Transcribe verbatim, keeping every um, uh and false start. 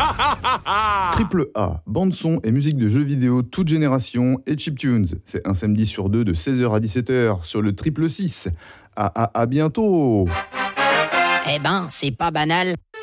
Triple A, bande son et musique de jeux vidéo toute génération et chiptunes. C'est un samedi sur deux de seize heures à dix-sept heures sur le Triple six. À, à, à bientôt. Eh ben, c'est pas banal.